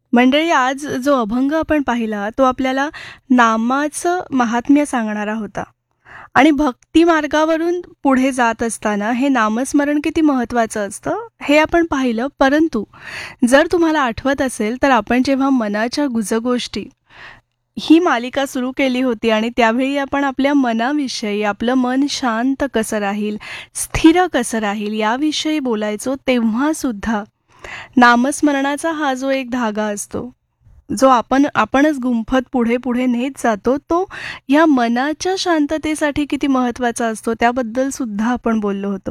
मंडळी, आज जो अभंग आपण पाहिला तो आपल्याला नामाचं महात्म्य सांगणारा होता. आणि भक्ती मार्गावरून पुढे जात असताना हे नामस्मरण किती महत्त्वाचं असतं हे आपण पाहिलं. परंतु जर तुम्हाला आठवत असेल तर आपण जेव्हा मनाच्या गुजगोष्टी ही मालिका सुरू केली होती आणि त्यावेळी आपण आपल्या मनाविषयी, आपलं मन शांत कसं राहील, स्थिर कसं राहील याविषयी बोलायचो, तेव्हा सुद्धा नामस्मरणाचा हा जो एक धागा असतो, जो आपणच गुंफत पुढे पुढे नेत जातो, तो ह्या मनाच्या शांततेसाठी किती महत्त्वाचा असतो त्याबद्दल सुद्धा आपण बोललो होतो.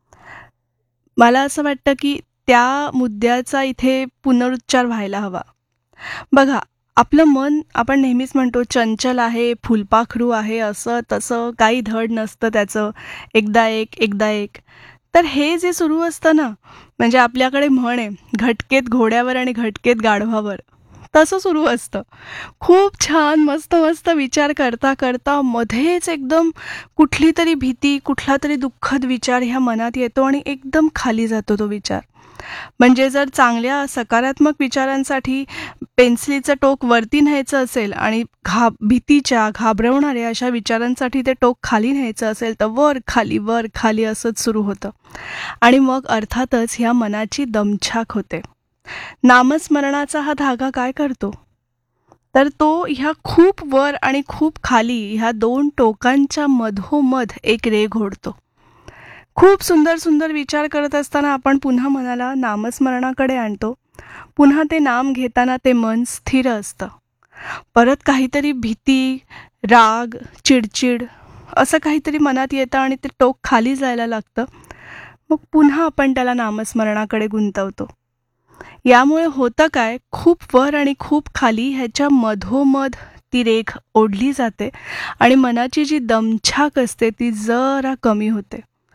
मला असं वाटतं की त्या मुद्द्याचा इथे पुनरुच्चार व्हायला हवा. बघा, आपलं मन आपण नेहमीच म्हणतो चंचल आहे, फुलपाखरू आहे, असं तसं काही धड नसतं त्याचं, एकदा एक एकदा एक. तर हे जे सुरू असतं ना, म्हणजे आपल्याकडे म्हण आहे, घटकेत घोड्यावर आणि घटकेत गाढवावर, तसं सुरू असतं. खूप छान मस्त मस्त विचार करता करता मध्येच एकदम कुठली तरी भीती, कुठला तरी दुःखद विचार ह्या मनात येतो आणि एकदम खाली जातो तो विचार. म्हणजे जर चांगल्या सकारात्मक विचारांसाठी पेन्सिलीचं टोक वरती न्यायचं असेल आणि भीतीच्या, घाबरवणाऱ्या अशा विचारांसाठी ते टोक खाली न्यायचं असेल तर वर खाली असंच सुरू होतं. आणि मग अर्थातच ह्या मनाची दमछाक होते. नामस्मरणाचा हा धागा काय करतो तर तो ह्या खूप वर आणि खूप खाली ह्या दोन टोकांच्या मधोमध एक रेघ ओढतो. खूप सुंदर सुंदर विचार करत असताना आपण पुन्हा मनाला नामस्मरणाकडे आणतो. पुन्हा ते नाम घेताना ते मन स्थिर असतं. परत काहीतरी भीती, राग, चिडचिड असं काहीतरी मनात येतं आणि ते टोक खाली जायला लागतं. मग पुन्हा आपण त्याला नामस्मरणाकडे गुंतवतो. यामुळे होतं काय, खूप वर आणि खूप खाली ह्याच्या मधोमध ती रेघ ओढली जाते आणि मनाची जी दमछाक असते ती जरा कमी होते.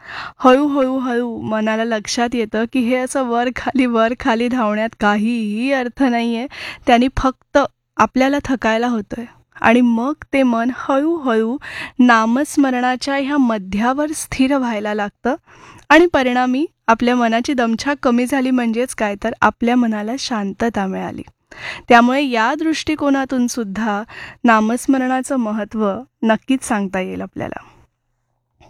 हळू मनाला लक्षात येतं की हे असं वर खाली धावण्यात काहीही अर्थ नाहीये, त्यांनी फक्त आपल्याला थकायला होतंय. आणि मग ते मन हळूहळू नामस्मरणाच्या ह्या मध्यावर स्थिर व्हायला लागतं आणि परिणामी आपल्या मनाची दमछाक कमी झाली, म्हणजेच काय तर आपल्या मनाला शांतता मिळाली. त्यामुळे या दृष्टिकोनातून सुद्धा नामस्मरणाचं महत्त्व नक्कीच सांगता येईल आपल्याला.